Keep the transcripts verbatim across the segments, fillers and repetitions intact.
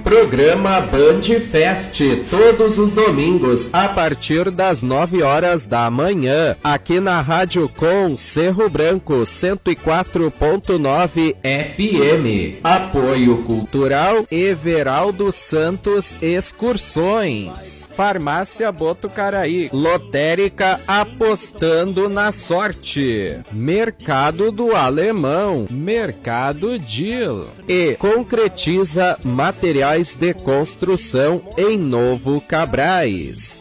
Programa Band Fest, todos os domingos, a partir das nove horas da manhã, aqui na Rádio Com Cerro Branco, cento e quatro ponto nove F M. Apoio Cultural Everaldo Santos Excursões. Farmácia Botucaraí. Lotérica Apostando na Sorte. Mercado do Alemão. Mercado Deal. E Concretiza Materiais de Construção em Novo Cabrais.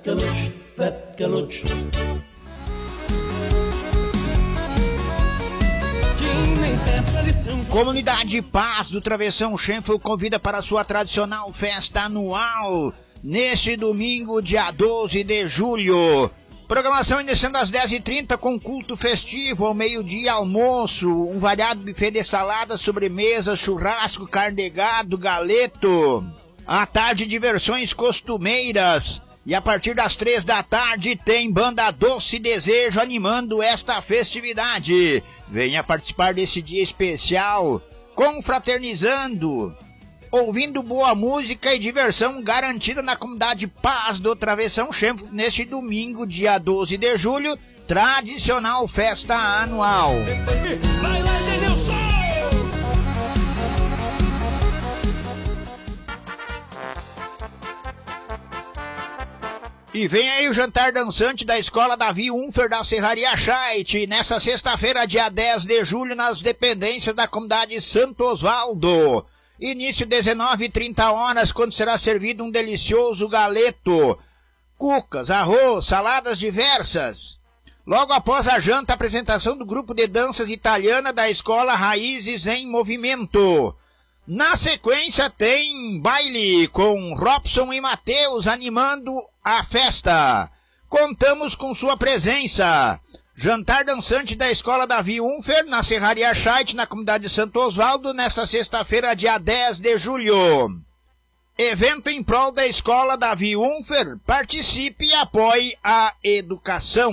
Comunidade Paz do Travessão Schenfeld convida para a sua tradicional festa anual neste domingo, dia doze de julho. Programação iniciando às dez e trinta com culto festivo, ao meio-dia almoço, um variado buffet de saladas, sobremesa, churrasco, carne de gado, galeto. À tarde, diversões costumeiras. E a partir das três da tarde tem banda Doce Desejo animando esta festividade. Venha participar desse dia especial, confraternizando, ouvindo boa música e diversão garantida na comunidade Paz do Travessão Schenfeld neste domingo, dia doze de julho, tradicional festa anual. Vai lá, Denilson! E vem aí o jantar dançante da Escola Davi Unfer da Serraria Scheidt, nessa sexta-feira, dia dez de julho, nas dependências da comunidade Santo Osvaldo. Início dezenove e trinta horas, quando será servido um delicioso galeto, cucas, arroz, saladas diversas. Logo após a janta, a apresentação do grupo de danças italiana da Escola Raízes em Movimento. Na sequência tem baile com Robson e Matheus animando a festa. Contamos com sua presença. Jantar dançante da Escola Davi Unfer, na Serraria Scheidt, na comunidade de Santo Osvaldo, nesta sexta-feira, dia dez de julho. Evento em prol da Escola Davi Unfer. Participe e apoie a educação.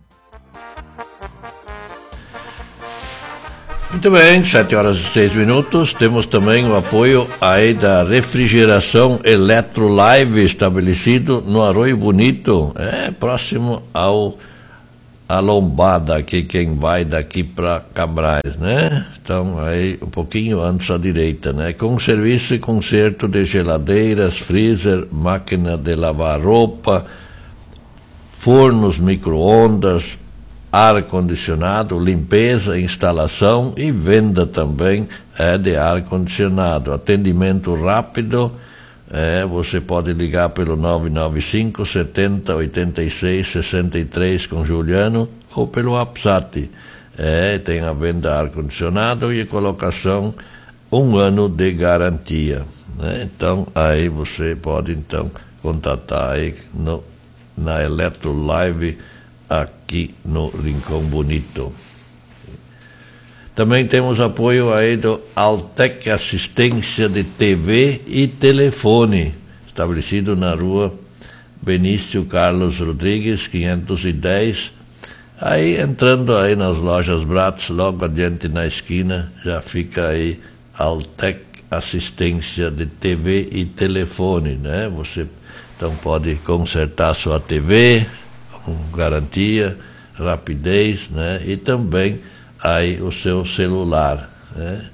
Muito bem, sete horas e seis minutos. Temos também o apoio aí da refrigeração Eletrolive, estabelecido no Arroio Bonito, é próximo ao a lombada aqui, quem vai daqui para Cabrais, né? Então, aí um pouquinho antes à direita, né? Com serviço e conserto de geladeiras, freezer, máquina de lavar roupa, fornos, micro-ondas, ar-condicionado, limpeza, instalação e venda também é, de ar-condicionado. Atendimento rápido. É, você pode ligar pelo nove nove cinco, setenta, oitenta e seis, sessenta e três com Juliano ou pelo WhatsApp. É, tem a venda ar-condicionado e a colocação um ano de garantia. Né? Então, aí você pode então contatar aí no, na Eletrolive aqui no Rincão Bonito. Também temos apoio aí do Altec Assistência de T V e Telefone, estabelecido na rua Benício Carlos Rodrigues, quinhentos e dez. Aí entrando aí nas lojas Bratz, logo adiante na esquina, já fica aí Altec Assistência de T V e Telefone, né? Você então pode consertar sua T V com garantia, rapidez, né? E também aí o seu celular, né?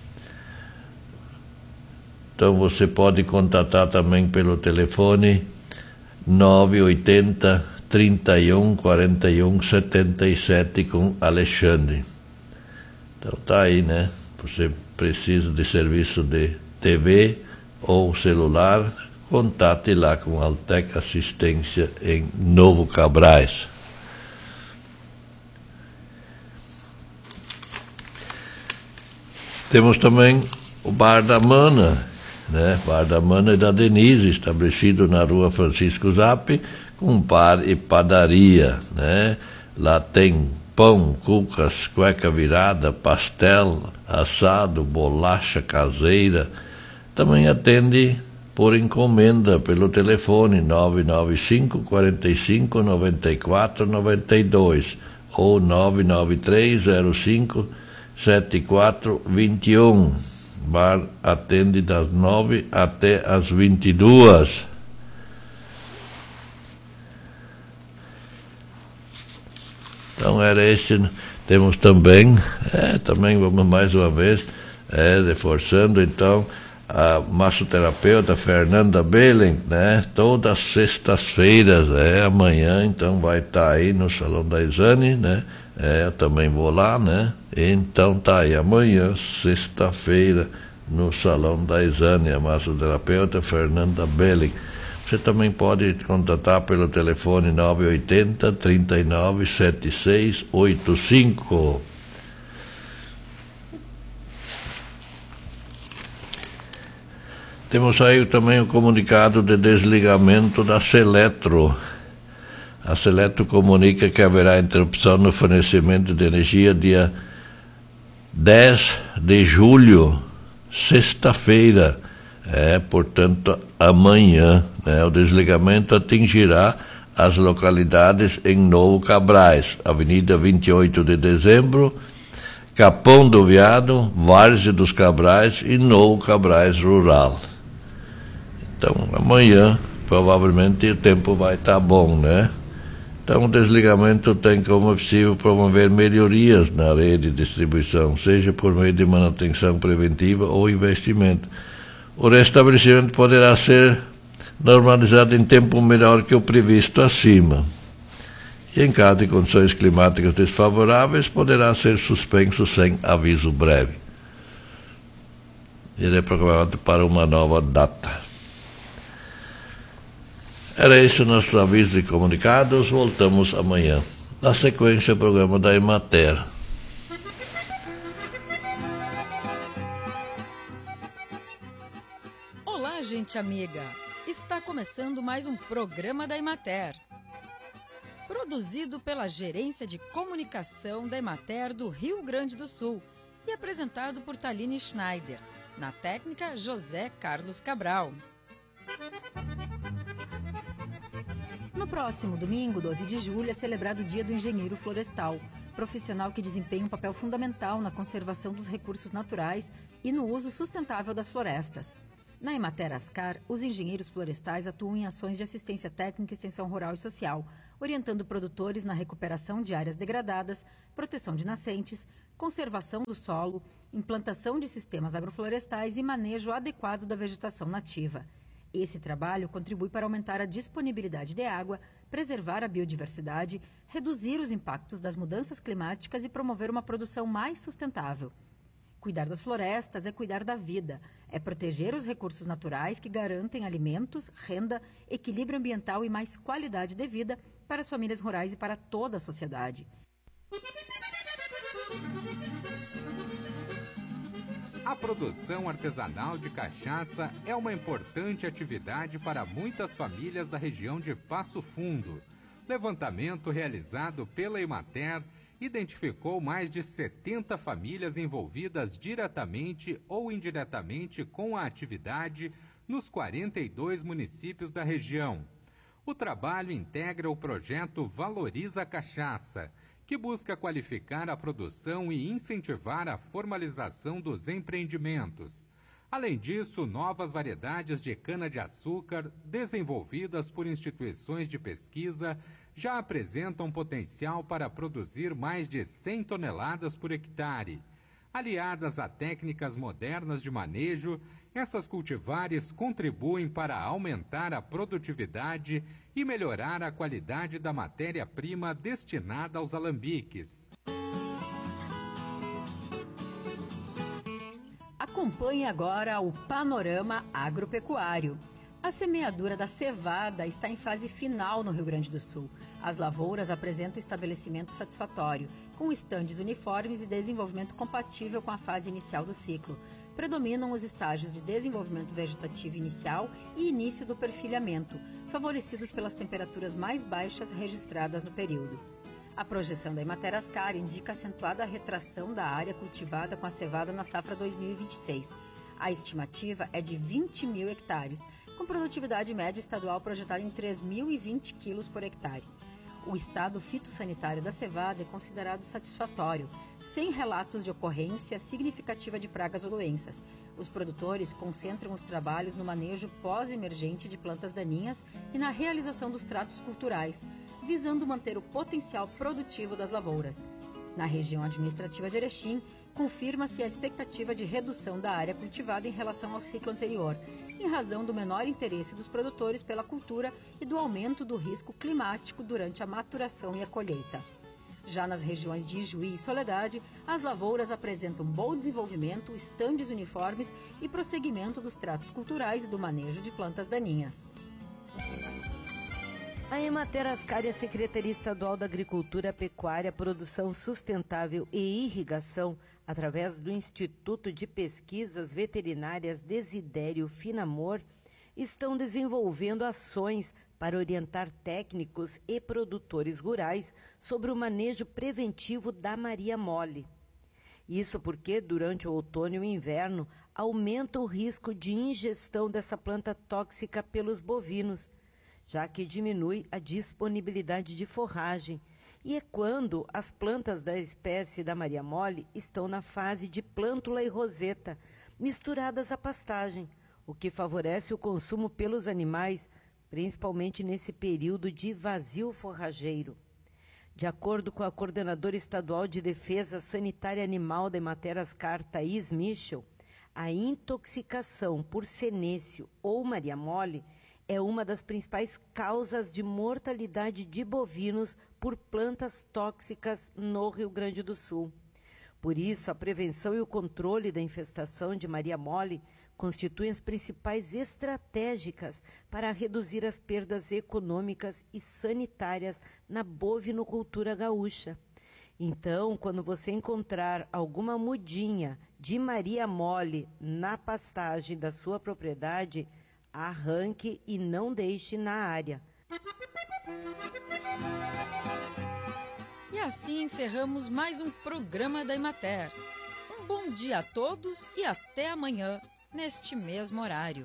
Então você pode contatar também pelo telefone nove oitenta, trinta e um, quarenta e um, setenta e sete com Alexandre. Então tá aí, né? Você precisa de serviço de T V ou celular, contate lá com a Altec Assistência em Novo Cabrais. Temos também o Bar da Mana, né? Bar da Mana e da Denise, estabelecido na rua Francisco Zappi, com bar e padaria, né? Lá tem pão, cucas, cueca virada, pastel, assado, bolacha caseira. Também atende por encomenda pelo telefone nove nove cinco, quarenta e cinco, noventa e quatro, noventa e dois ou nove nove três, zero cinco, sete quatro dois um. bar atende das nove até as vinte e duas. Então era esse. Temos também, é, também vamos mais uma vez, é, reforçando então, a massoterapeuta Fernanda Belen, né? Todas as sextas-feiras, é, amanhã, então vai estar aí no Salão da Exane, né? É, eu também vou lá, né? Então tá aí, amanhã, sexta-feira, no Salão da Exane, a massoterapeuta Fernanda Belen. Você também pode contatar pelo telefone nove oito zero, três nove, sete seis oito cinco. Temos aí também o comunicado de desligamento da Seletro. A Seletro comunica que haverá interrupção no fornecimento de energia dia dez de julho, sexta-feira. É, portanto, amanhã, né, o desligamento atingirá as localidades em Novo Cabrais, Avenida vinte e oito de dezembro, Capão do Veado, Várzea dos Cabrais e Novo Cabrais Rural. Então, amanhã, provavelmente, o tempo vai estar bom, né? Então, o desligamento tem como possível promover melhorias na rede de distribuição, seja por meio de manutenção preventiva ou investimento. O restabelecimento poderá ser normalizado em tempo melhor que o previsto acima. E em caso de condições climáticas desfavoráveis, poderá ser suspenso sem aviso breve. Ele é programado para uma nova data. Era esse o nosso aviso de comunicados. Voltamos amanhã. Na sequência, o programa da Emater. Olá, gente amiga! Está começando mais um programa da Emater. Produzido pela Gerência de Comunicação da Emater do Rio Grande do Sul e apresentado por Thaline Schneider. Na técnica, José Carlos Cabral. No próximo domingo, doze de julho, é celebrado o Dia do Engenheiro Florestal, profissional que desempenha um papel fundamental na conservação dos recursos naturais e no uso sustentável das florestas. Na Emater Ascar, os engenheiros florestais atuam em ações de assistência técnica, extensão rural e social, orientando produtores na recuperação de áreas degradadas, proteção de nascentes, conservação do solo, implantação de sistemas agroflorestais e manejo adequado da vegetação nativa. Esse trabalho contribui para aumentar a disponibilidade de água, preservar a biodiversidade, reduzir os impactos das mudanças climáticas e promover uma produção mais sustentável. Cuidar das florestas é cuidar da vida, é proteger os recursos naturais que garantem alimentos, renda, equilíbrio ambiental e mais qualidade de vida para as famílias rurais e para toda a sociedade. A produção artesanal de cachaça é uma importante atividade para muitas famílias da região de Passo Fundo. Levantamento realizado pela Emater identificou mais de setenta famílias envolvidas diretamente ou indiretamente com a atividade nos quarenta e dois municípios da região. O trabalho integra o projeto Valoriza a Cachaça, que busca qualificar a produção e incentivar a formalização dos empreendimentos. Além disso, novas variedades de cana-de-açúcar, desenvolvidas por instituições de pesquisa, já apresentam potencial para produzir mais de cem toneladas por hectare. Aliadas a técnicas modernas de manejo, essas cultivares contribuem para aumentar a produtividade e melhorar a qualidade da matéria-prima destinada aos alambiques. Acompanhe agora o Panorama Agropecuário. A semeadura da cevada está em fase final no Rio Grande do Sul. As lavouras apresentam estabelecimento satisfatório, com estandes uniformes e desenvolvimento compatível com a fase inicial do ciclo. Predominam os estágios de desenvolvimento vegetativo inicial e início do perfilhamento, favorecidos pelas temperaturas mais baixas registradas no período. A projeção da Emater Ascar indica acentuada retração da área cultivada com a cevada na safra dois mil e vinte e seis. A estimativa é de vinte mil hectares, com produtividade média estadual projetada em três mil e vinte quilos por hectare. O estado fitossanitário da cevada é considerado satisfatório, sem relatos de ocorrência significativa de pragas ou doenças. Os produtores concentram os trabalhos no manejo pós-emergente de plantas daninhas e na realização dos tratos culturais, visando manter o potencial produtivo das lavouras. Na região administrativa de Erechim, confirma-se a expectativa de redução da área cultivada em relação ao ciclo anterior, em razão do menor interesse dos produtores pela cultura e do aumento do risco climático durante a maturação e a colheita. Já nas regiões de Ijuí e Soledade, as lavouras apresentam bom desenvolvimento, estandes uniformes e prosseguimento dos tratos culturais e do manejo de plantas daninhas. A Emater Ascaria, Secretaria Estadual da Agricultura, Pecuária, Produção Sustentável e Irrigação, através do Instituto de Pesquisas Veterinárias Desidério Finamor, estão desenvolvendo ações para orientar técnicos e produtores rurais sobre o manejo preventivo da Maria Mole. Isso porque, durante o outono e o inverno, aumenta o risco de ingestão dessa planta tóxica pelos bovinos, já que diminui a disponibilidade de forragem, e é quando as plantas da espécie da Maria Mole estão na fase de plântula e roseta, misturadas à pastagem, o que favorece o consumo pelos animais, principalmente nesse período de vazio forrageiro. De acordo com a coordenadora estadual de Defesa Sanitária Animal da Emater Ascar, Thaís Michel, a intoxicação por senécio ou Maria Mole é uma das principais causas de mortalidade de bovinos por plantas tóxicas no Rio Grande do Sul. Por isso, a prevenção e o controle da infestação de Maria Mole constituem as principais estratégicas para reduzir as perdas econômicas e sanitárias na bovinocultura gaúcha. Então, quando você encontrar alguma mudinha de Maria Mole na pastagem da sua propriedade, arranque e não deixe na área. E assim encerramos mais um programa da Emater. Um bom dia a todos e até amanhã, neste mesmo horário.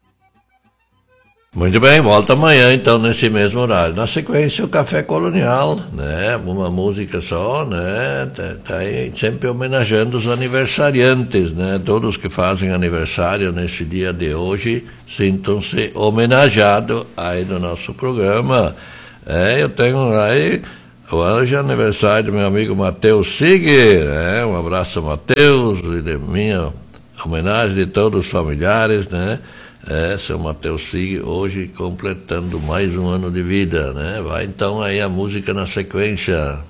Muito bem, volta amanhã então nesse mesmo horário. Na sequência o Café Colonial, né? Uma música só, né? Tá, tá aí sempre homenageando os aniversariantes, né? Todos que fazem aniversário nesse dia de hoje sintam-se homenageados aí no nosso programa. É, eu tenho aí hoje é aniversário do meu amigo Matheus Siger, né? Um abraço, Matheus, e de minha homenagem de todos os familiares, né? É, seu Matheus Sig, hoje completando mais um ano de vida, né? Vai então aí a música na sequência.